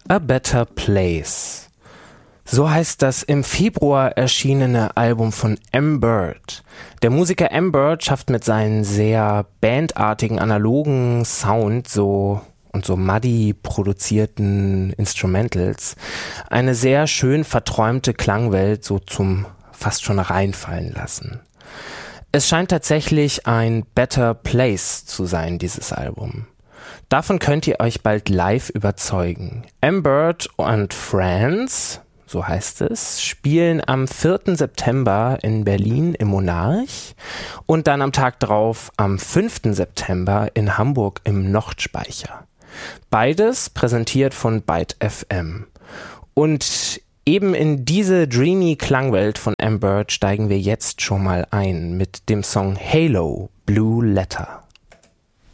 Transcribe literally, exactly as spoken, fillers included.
A Better Place. So heißt das im Februar erschienene Album von M-Bird. Der Musiker M-Bird schafft mit seinen sehr bandartigen, analogen Sound so und so muddy produzierten Instrumentals eine sehr schön verträumte Klangwelt so zum fast schon reinfallen lassen. Es scheint tatsächlich ein Better Place zu sein, dieses Album. Davon könnt ihr euch bald live überzeugen. M-Bird and Friends, so heißt es, spielen am vierten September in Berlin im Monarch und dann am Tag drauf am fünften September in Hamburg im Nordspeicher. Beides präsentiert von Byte F M. Und eben in diese dreamy Klangwelt von M-Bird steigen wir jetzt schon mal ein mit dem Song Halo, Blue Letter.